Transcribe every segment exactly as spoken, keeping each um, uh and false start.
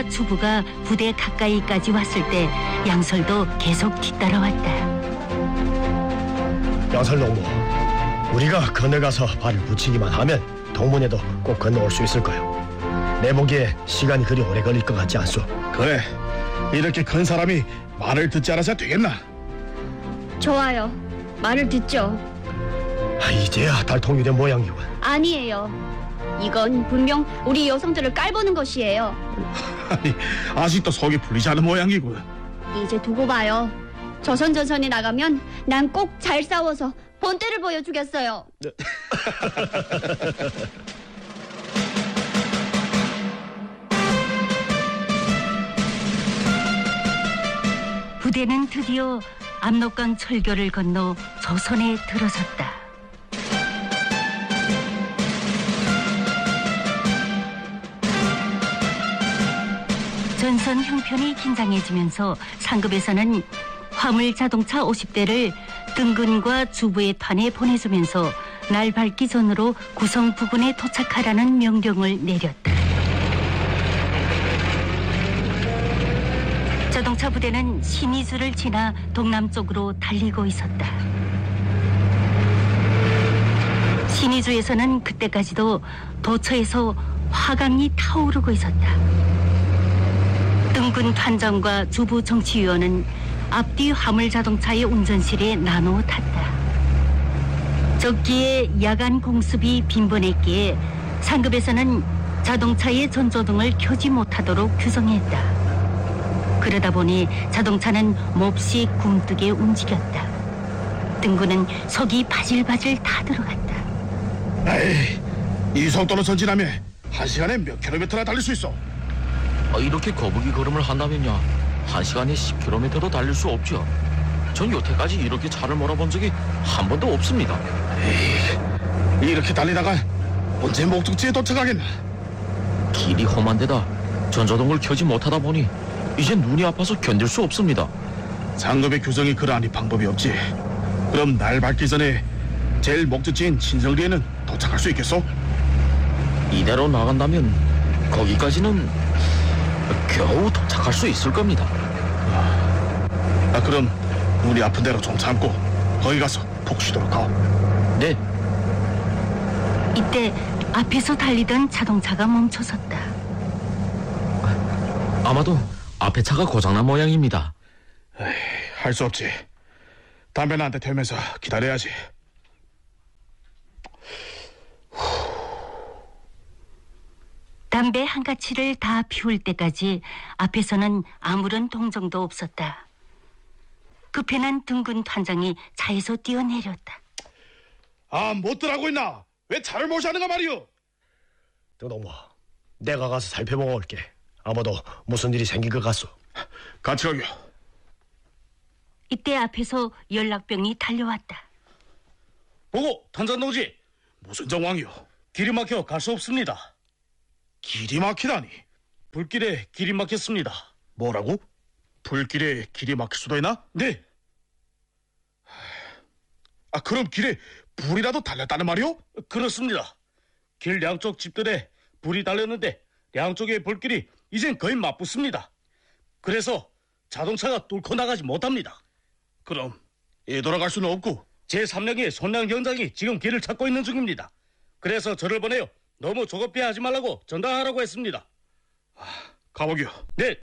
장군과 주부가 부대 가까이까지 왔을 때 양설도 계속 뒤따라왔다. 양설 농부, 우리가 건너가서 발을 붙이기만 하면 동문에도 꼭 건너올 수 있을 거요. 내 보기에 시간이 그리 오래 걸릴 것 같지 않소? 그래, 이렇게 큰 사람이 말을 듣지 않아서 되겠나? 좋아요. 말을 듣죠. 아, 이제야 달통유된 모양이군. 아니에요. 이건 분명 우리 여성들을 깔보는 것이에요. 아니, 아직도 속이 풀리지 않은 모양이군. 이제 두고 봐요. 저선저선에 나가면 난 꼭 잘 싸워서 본때를 보여주겠어요. 부대는 드디어 압록강 철교를 건너 조선에 들어섰다. 전선 형편이 긴장해지면서 상급에서는 화물 자동차 오십 대를 등근과 주부의 탄에 보내주면서 날 밝기 전으로 구성 부근에 도착하라는 명령을 내렸다. 자동차 부대는 신의주를 지나 동남쪽으로 달리고 있었다. 신의주에서는 그때까지도 도처에서 화강이 타오르고 있었다. 등군 판장과 주부 정치위원은 앞뒤 화물 자동차의 운전실에 나누어 탔다. 적기에 야간 공습이 빈번했기에 상급에서는 자동차의 전조등을 켜지 못하도록 규정했다. 그러다 보니 자동차는 몹시 굼뜨게 움직였다. 등군은 속이 바질바질 타들어갔다. 에이, 이 속도로 전진하면 한 시간에 몇 킬로미터나 달릴 수 있어? 아, 이렇게 거북이 걸음을 한다면야 한 시간에 십 킬로미터도 달릴 수 없죠. 전 여태까지 이렇게 차를 몰아본 적이 한 번도 없습니다. 에이, 이렇게 달리다가 언제 목적지에 도착하겠나? 길이 험한데다 전조등을 켜지 못하다 보니 이제 눈이 아파서 견딜 수 없습니다. 상급의 규정이 그러하니 방법이 없지. 그럼 날 밝기 전에 제일 목적지인 친성리에는 도착할 수 있겠어? 이대로 나간다면 거기까지는 겨우 도착할 수 있을 겁니다. 아, 그럼 눈이 아픈 대로 좀 참고 거기 가서 푹 쉬도록 하오. 네. 이때 앞에서 달리던 자동차가 멈춰섰다. 아마도 앞에 차가 고장난 모양입니다. 할 수 없지. 담배나 한 대 태우면서 기다려야지. 담배 한 가치를 다 피울 때까지 앞에서는 아무런 동정도 없었다. 급해 난 등군 판장이 차에서 뛰어내렸다. 아, 못 들하고 있나? 왜 차를 모시하는가 말이오? 등동무, 내가 가서 살펴보고 올게. 아마도 무슨 일이 생길 것 같소. 같이 가요. 이때 앞에서 연락병이 달려왔다. 보고, 탄산동지. 무슨 정황이오? 길이 막혀 갈 수 없습니다. 길이 막히다니? 불길에 길이 막혔습니다. 뭐라고? 불길에 길이 막힐 수도 있나? 네. 아, 그럼 길에 불이라도 달렸다는 말이오? 그렇습니다. 길 양쪽 집들에 불이 달렸는데 양쪽의 불길이 이젠 거의 맞붙습니다. 그래서 자동차가 뚫고 나가지 못합니다. 그럼 되돌아갈 수는 없고 제삼 령의 손양 경장이 지금 길을 찾고 있는 중입니다. 그래서 저를 보내요. 너무 조급해하지 말라고 전달하라고 했습니다. 아, 가보기요. 네.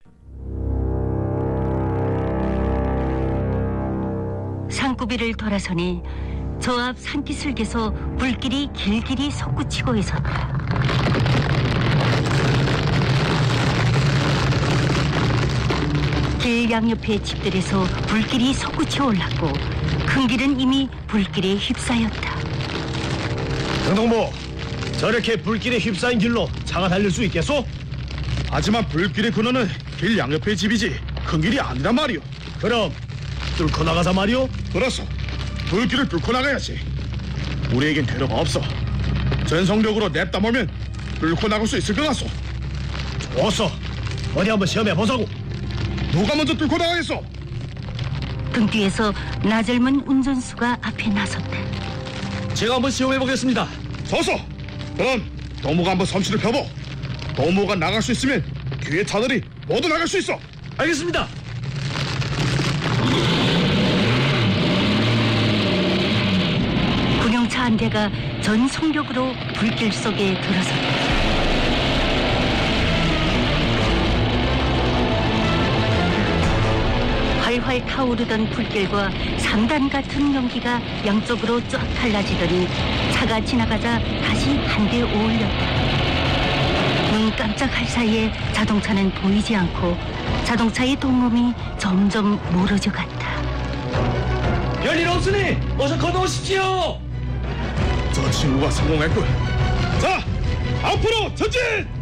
산구비를 돌아서니 저 앞 산기슭에서 불길이 길길이 솟구치고 있었다. 길 양옆의 집들에서 불길이 솟구쳐 올랐고 큰 길은 이미 불길에 휩싸였다. 등동무, 저렇게 불길에 휩싸인 길로 차가 달릴 수 있겠소? 하지만 불길의 근원은 길 양옆의 집이지 큰 길이 아니란 말이오. 그럼 뚫고 나가자 말이오? 그래서 불길을 뚫고 나가야지. 우리에겐 퇴로가 없어. 전속력으로 냅다 몰면 뚫고 나갈 수 있을 것 같소. 좋았어. 어디 한번 시험해 보자고. 누가 먼저 뚫고 나가겠어? 등 뒤에서 나절문 운전수가 앞에 나섰다. 제가 한번 시험해 보겠습니다. 서서. 그럼 도무가 한번 섬시를 펴보. 도무가 나갈 수 있으면 뒤에 차들이 모두 나갈 수 있어. 알겠습니다. 군용차 한 대가 전 속력으로 불길 속에 들어섰다. 활활 타오르던 불길과 상단 같은 연기가 양쪽으로 쫙 갈라지더니 차가 지나가자 다시 한데 오올렸다. 눈 깜짝할 사이에 자동차는 보이지 않고 자동차의 동음이 점점 멀어져 갔다. 별일 없으니 어서 건너오십시오. 저 친구가 성공할 거야. 자, 앞으로 전진!